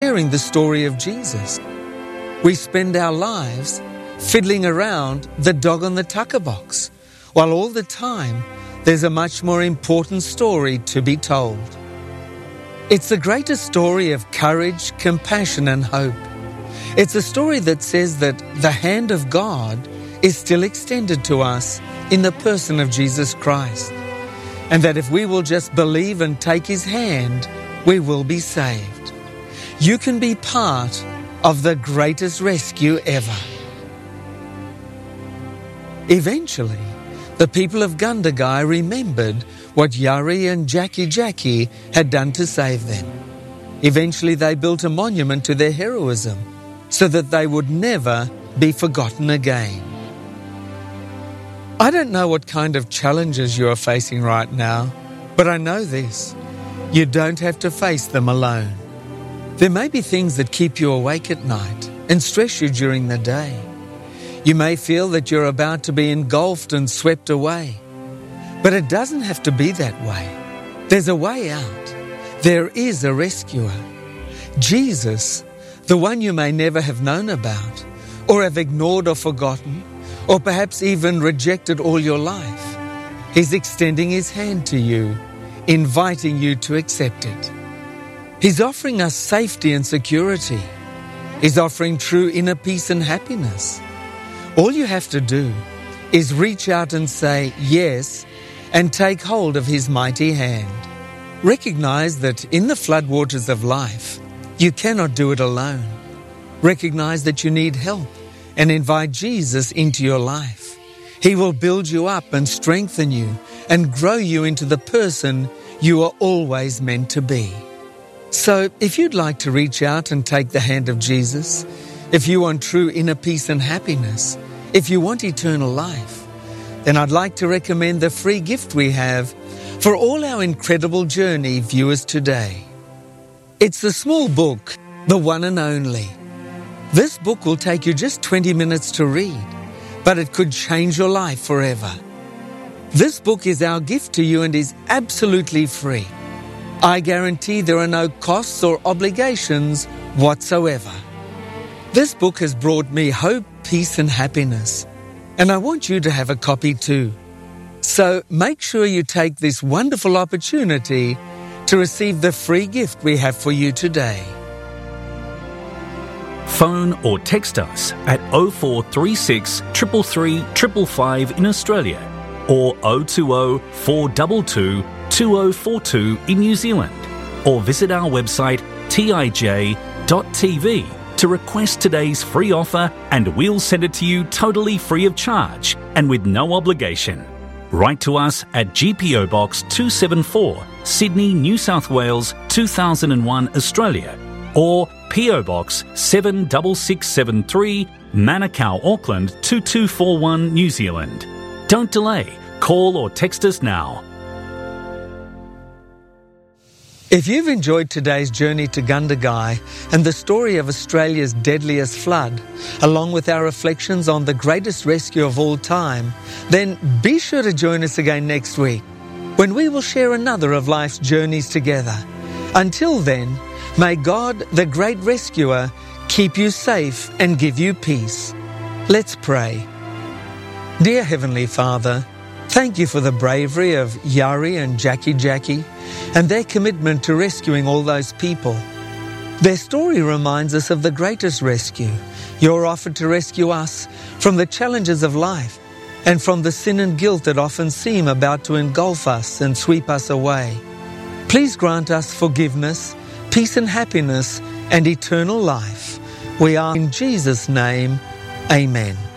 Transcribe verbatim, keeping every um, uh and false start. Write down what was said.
hearing the story of Jesus. We spend our lives fiddling around the dog on the tucker box, while all the time there's a much more important story to be told. It's the greatest story of courage, compassion and hope. It's a story that says that the hand of God is still extended to us in the person of Jesus Christ, and that if we will just believe and take His hand, we will be saved. You can be part of the greatest rescue ever. Eventually, the people of Gundagai remembered what Yari and Jackie Jackie had done to save them. Eventually, they built a monument to their heroism so that they would never be forgotten again. I don't know what kind of challenges you are facing right now, but I know this: you don't have to face them alone. There may be things that keep you awake at night and stress you during the day. You may feel that you're about to be engulfed and swept away. But it doesn't have to be that way. There's a way out. There is a rescuer. Jesus, the one you may never have known about, or have ignored or forgotten, or perhaps even rejected all your life, He's extending His hand to you, inviting you to accept it. He's offering us safety and security. He's offering true inner peace and happiness. All you have to do is reach out and say yes and take hold of His mighty hand. Recognize that in the floodwaters of life, you cannot do it alone. Recognize that you need help and invite Jesus into your life. He will build you up and strengthen you and grow you into the person you are always meant to be. So, if you'd like to reach out and take the hand of Jesus, if you want true inner peace and happiness, if you want eternal life, then I'd like to recommend the free gift we have for all our Incredible Journey viewers today. It's the small book, The One and Only. This book will take you just twenty minutes to read, but it could change your life forever. This book is our gift to you and is absolutely free. I guarantee there are no costs or obligations whatsoever. This book has brought me hope, peace and happiness, and I want you to have a copy too. So make sure you take this wonderful opportunity to receive the free gift we have for you today. Phone or text us at oh four three six, three three three, five five in Australia or oh two oh, four two two, two oh four two in New Zealand, or visit our website t i j dot t v to request today's free offer, and we'll send it to you totally free of charge and with no obligation. Write to us at G P O Box two seven four, Sydney, New South Wales two thousand one, Australia, or P O Box seven six six seven three, Manukau, Auckland two two four one, New Zealand. Don't delay. Call or text us now. If you've enjoyed today's journey to Gundagai and the story of Australia's deadliest flood, along with our reflections on the greatest rescue of all time, then be sure to join us again next week, when we will share another of life's journeys together. Until then, may God, the great rescuer, keep you safe and give you peace. Let's pray. Dear Heavenly Father, thank you for the bravery of Yari and Jackie Jackie and their commitment to rescuing all those people. Their story reminds us of the greatest rescue, your offer to rescue us from the challenges of life and from the sin and guilt that often seem about to engulf us and sweep us away. Please grant us forgiveness, peace and happiness and eternal life. We are in Jesus' name. Amen.